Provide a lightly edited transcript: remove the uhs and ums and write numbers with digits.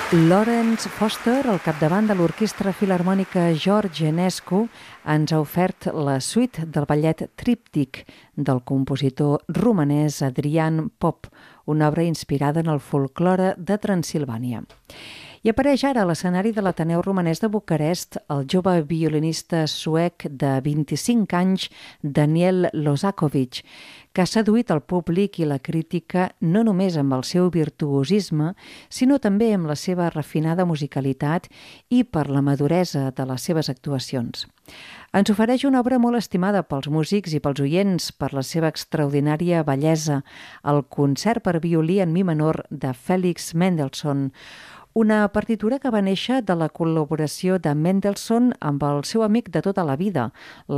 Lawrence Foster, al capdavant de l'Orquestra Filharmònica George Enescu, ens ha ofert la suite del ballet Tríptic del compositor romanès Adrian Pop, una obra inspirada en el folklore de Transilvània. I apareix ara a l'escenari de l'Ateneu Romanès de Bucarest el jove violinista suec de 25 anys, Daniel Lozakovic, que ha seduït el públic i la crítica no només amb el seu virtuosisme, sinó també amb la seva refinada musicalitat i per la maduresa de les seves actuacions. Ens ofereix una obra molt estimada pels músics i pels oients per la seva extraordinària bellesa, el concert per violí en mi menor de Félix Mendelssohn, una partitura que va néixer de la col·laboració de Mendelssohn amb el seu amic de tota la vida,